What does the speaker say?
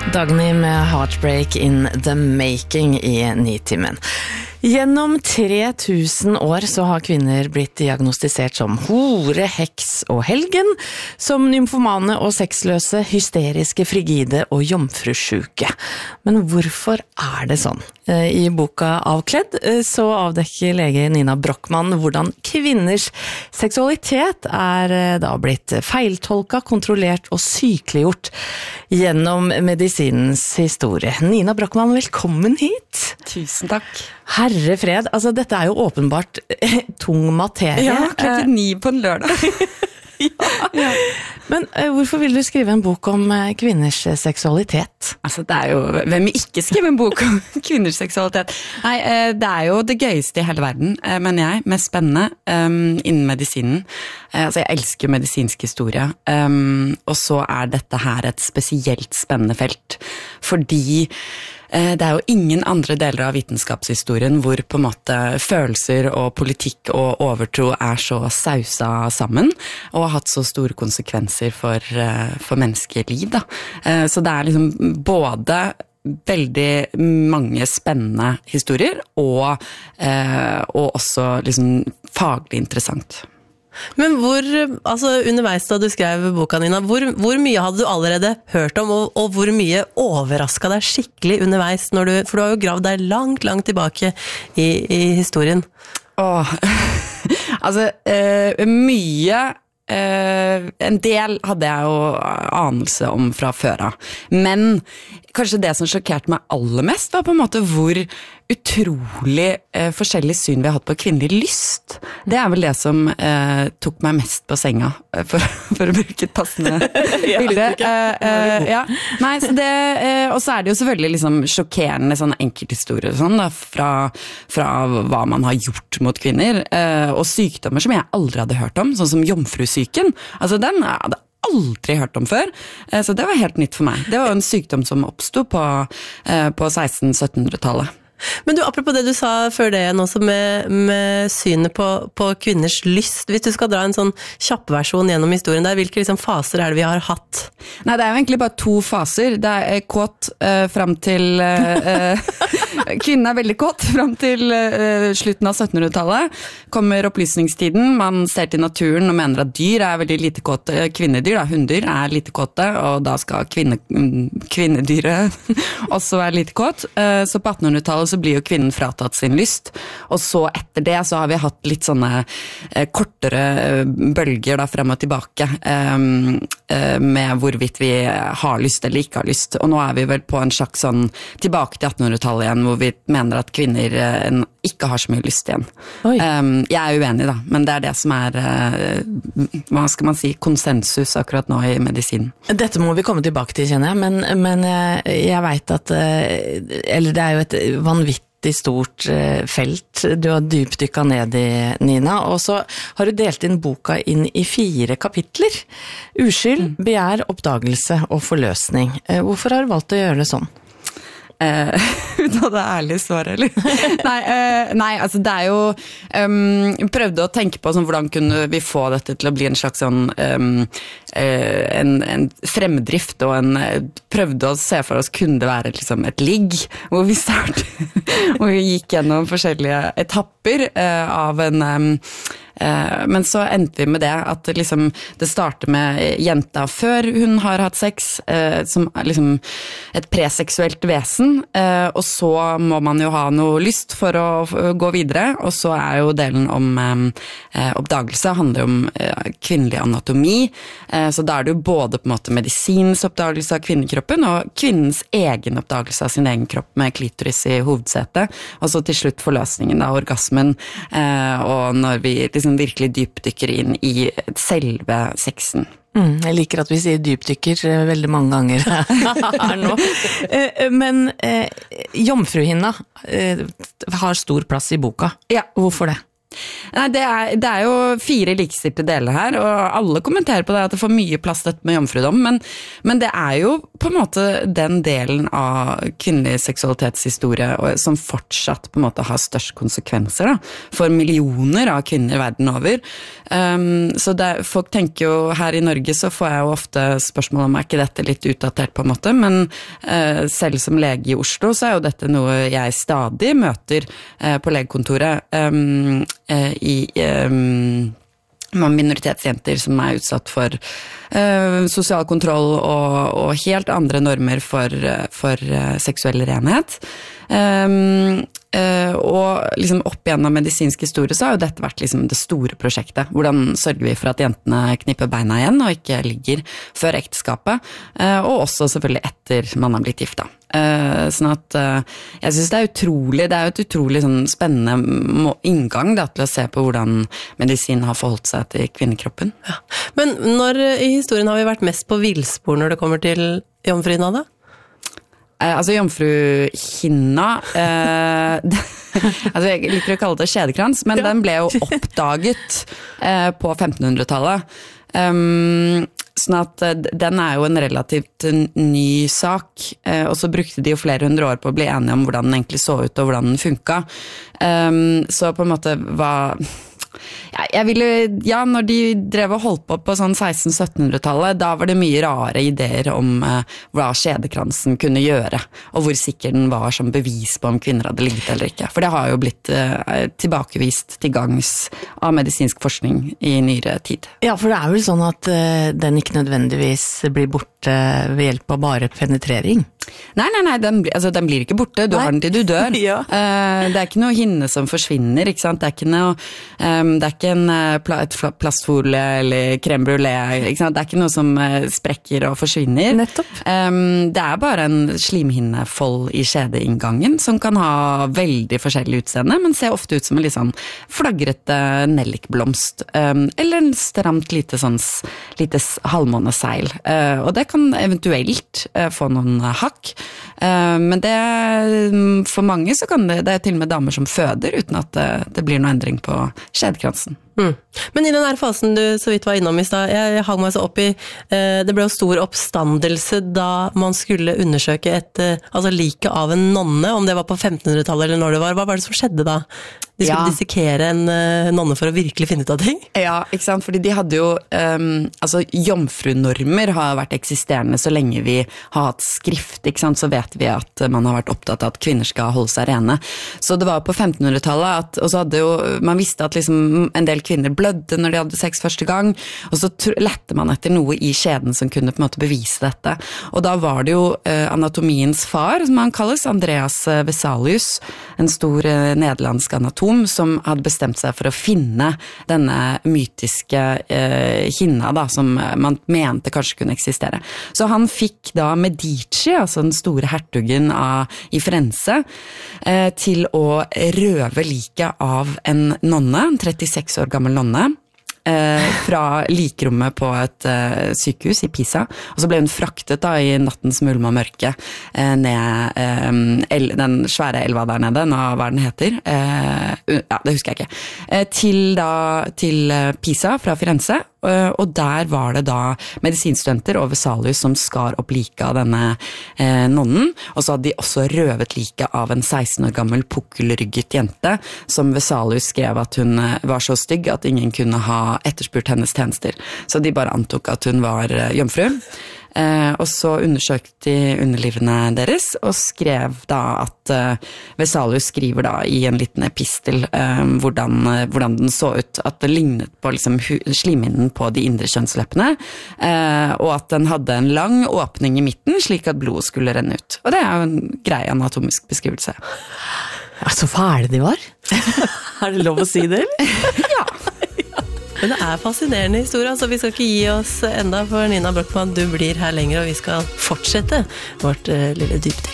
Dagny med Heartbreak in the Making i Nitimen. Gjennom 3000 år så har kvinner blitt diagnostisert som hore, heks og helgen, som nymfomane og sexløse, hysteriske, frigide og jomfrusjuke. Men hvorfor er det sånn? I boka Avkledd så avdekker lege Nina Brochmann hvordan kvinners seksualitet er da blitt feiltolket, kontrollert og sykeliggjort gjennom medisinens historie. Nina Brochmann, velkommen hit! Tusen takk. Herre fred, altså dette er jo åpenbart tung materie. Ja, 9 på en lørdag. Ja. Men hvorfor vil du skrive en bok om kvinners seksualitet? Altså, det er jo, hvem ikke skriver en bok om kvinners seksualitet? Nei, det er jo det gøyeste i hele verden, mener jeg, mest spennende innen medisinen. Altså, jeg elsker medisinsk historie, og så er dette her et spesielt spennende felt, fordi det er jo ingen andre deler av vitenskapshistorien hvor på en måte følelser og politikk og overtro er så sausa sammen og har hatt så store konsekvenser for menneskeliv da. Så det er liksom både veldig mange spennende historier og også liksom faglig interessant. Men underveis da du skrev boka, Nina, hvor mye hadde du allerede hørt om, og hvor mye overrasket deg skikkelig underveis, for du har jo gravd deg langt tilbake i historien? Altså, mye... en del hadde jeg jo anelse om fra før av, men kanskje det som sjokkerte meg aller mest var på en måte hvor utrolig forskjellig syn vi har hatt på kvinnelig lyst. Det er vel det som tok meg mest på senga, for å bruke et passende bilde. Ja. Nei, så det, og så er det jo selvfølgelig liksom sjokkerende sånne enkelthistorier sånn, da, fra hva man har gjort mot kvinner, og sykdommer som jeg aldri hadde hørt om, sånn som jomfrusyken. Altså den hadde aldri hørt om før, så det var helt nytt for meg. Det var jo en sykdom som oppstod på 1600-1700-tallet. Men du, apropos det du sa før det nå, så med synet på kvinners lyst, hvis du skal dra en sånn kjapp versjon gjennom historien der, hvilke liksom faser er det vi har hatt? Nei, det er jo egentlig bare 2 faser. Det er kåt frem til... Kvinnen er veldig kåt frem til slutten av 1700-tallet. Kommer opplysningstiden, man ser til naturen og mener at dyr er veldig lite kåte. Kvinnedyr, da, hunddyr, er lite kåte, og da skal kvinnedyret også være lite kåt. Så på 1800-tallet så blir jo kvinnen fratatt sin lyst, og så etter det så har vi hatt litt sånne kortere bølger da frem og tilbake med hvorvidt vi har lyst eller ikke har lyst, og nå er vi vel på en slags sånn tilbake til 1800-tallet igjen, hvor vi mener at kvinner ikke har så mye lyst igjen. Jeg er uenig da, men det er det som er hva skal man si, konsensus akkurat nå i medisinen. Dette må vi komme tilbake til, kjenner jeg, men jeg vet at eller det er jo et vanvittig stort felt du har dypdykket ned i, Nina, og så har du delt inn boka inn i 4 kapitler. Uskyld, begjær, oppdagelse og forløsning. Hvorfor har du valgt å gjøre det sånn? Uten at det er ærlig svar, eller? Nei, altså det er jo prøvde å tenke på sånn, hvordan kunne vi få dette til å bli en slags sånn en fremdrift, og prøvde å se for oss kunne det være liksom et ligg, hvor vi hvor vi gikk gjennom forskjellige etapper av men så endte vi med det at liksom, det starter med jenta før hun har hatt sex, som er liksom et preseksuelt vesen, og så må man jo ha noe lyst for å gå videre, og så er jo delen om oppdagelse handler om kvinnelig anatomi, så da er det jo både på en måte medisinens oppdagelse av kvinnekroppen, og kvinnens egen oppdagelse av sin egen kropp med klitoris i hovedsetet, og så til slutt forløsningen av orgasmen, og når vi liksom virkelig dypdykker inn i selve sexen. Jeg liker at vi sier dypdykker veldig mange ganger her nå. Men jomfruhinna har stor plass i boka. Ja. Hvorfor det? Nei, det er jo 4 likestilte deler her, og alle kommenterer på det at det får mye plass dette med jomfrudom, men det er jo på en måte den delen av kvinnelig seksualitetshistorie som fortsatt på en måte har størst konsekvenser da, for millioner av kvinner verden over. Så folk tenker jo, her i Norge så får jeg jo ofte spørsmål om ikke dette litt utdatert på en måte, men selv som lege i Oslo så er jo dette noe jeg stadig møter på legekontoret minoritetsjenter som er utsatt for sosial kontroll og helt andre normer for seksuell renhet. Og liksom opp igjennom medisinsk historie så har jo dette vært liksom det store prosjektet. Hvordan sørger vi for at jentene knipper beina igjen og ikke ligger før ekteskapet, og også selvfølgelig etter man har blitt gifta. Sånn at jeg synes det er jo et utrolig sånn spennende inngang da, til å se på hvordan medisin har forholdt seg til kvinnekroppen. Ja. Men når i historien har vi vært mest på villspor når det kommer til jomfruhinna da? Altså jomfruhinna altså jeg liker å kalle det skjedekrans, men den ble jo oppdaget på 1500-tallet. Sånn at den er jo en relativt ny sak, og så brukte de jo flere hundre år på å bli enige om hvordan den egentlig så ut og hvordan den funket. Så på en måte når de drev og holdt på sånn 1600-1700-tallet, da var det mye rare ideer om hva skjedekransen kunne gjøre, og hvor sikker den var som bevis på om kvinner hadde ligget eller ikke. For det har jo blitt tilbakevist til gangs av medisinsk forskning i nyere tid. Ja, for det er vel sånn at den ikke nødvendigvis blir borte ved hjelp av bare penetrering? Nei, den blir ikke borte, du har den til du dør. Ja. Det er ikke noe hinne som forsvinner, ikke sant? Det er ikke et plastfolie eller crème brûlée, ikke sant? Det er ikke noe som sprekker og forsvinner. Nettopp. Det er bare en slimhinnefold i skjedeinngangen som kan ha veldig forskjellig utseende, men ser ofte ut som en litt sånn flagrete nellikblomst, eller en stramt lite halvmåneseil. Og det kan eventuelt få noen hakk, men for mange så kan det er til og med damer som føder uten at det blir noen endring på skjedekransen. Men i den her fasen du så vidt var innom i sted, jeg hang meg så opp i, det ble jo stor oppstandelse da man skulle undersøke liket av en nonne, om det var på 1500-tallet eller når det var. Hva var det som skjedde da? De skulle dissekere en nonne for å virkelig finne ut av ting? Ja, ikke sant? Fordi de hadde jo, jomfrunormer har vært eksisterende så lenge vi har hatt skrift, ikke sant? Så vet vi at man har vært opptatt av at kvinner skal holde seg rene. Så det var på 1500-tallet, og så hadde jo, man visste at liksom en del kvinner blødde når de hadde sex første gang, og så lette man etter noe i skjeden som kunne på en måte bevise dette. Og da var det jo anatomiens far, som han kalles, Andreas Vesalius, en stor nederlandsk anatom, som hadde bestemt seg for å finne denne mytiske hinna da, som man mente kanskje kunne eksistere. Så han fikk da Medici, altså den store hertugen i Firenze, til å røve liket av en nonne, en 36 år gammel nonne, fra likrommet på et sykehus i Pisa, og så ble hun fraktet da i nattens mulm og mørke ned den svære elva der nede, hva den heter, det husker jeg ikke, til Pisa fra Firenze, og der var det da medisinstudenter og Vesalius som skar opp liket av denne nonnen, og så hadde de også røvet liket av en 16 år gammel pukkelrygget jente, som Vesalius skrev at hun var så stygg at ingen kunne ha etterspurt hennes tjenester. Så de bare antok at hun var jomfru. Og så undersøkte de underlivene deres, og skrev da at Vesalius skriver da i en liten epistel hvordan den så ut, at det lignet på liksom slimhinnen på de indre kjønnsleppene, og at den hadde en lang åpning i midten, slik at blodet skulle renne ut. Og det er jo en grei anatomisk beskrivelse. Så fæle de var. Er det lov å si det? Ja. Men det er fascinerende historie, så vi skal ikke gi oss enda, for Nina Brochmann, du blir her lenger, og vi skal fortsette vårt lille dypdykk.